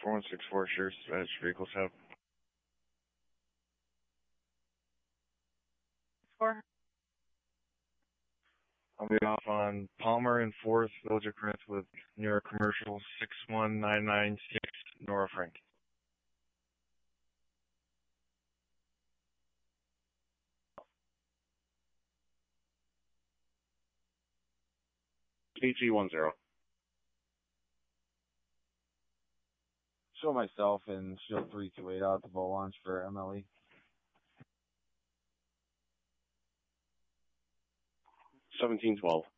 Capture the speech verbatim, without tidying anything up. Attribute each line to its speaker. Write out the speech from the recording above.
Speaker 1: four one six four, sure, Spanish vehicles have.
Speaker 2: Four.
Speaker 1: I'll be off on Palmer and fourth, Village of Corinth with New York Commercial six one nine nine six, Nora Frank.
Speaker 3: P G one zero.
Speaker 4: Show myself and Shield three two eight out the bow launch for M L E.
Speaker 3: seventeen twelve.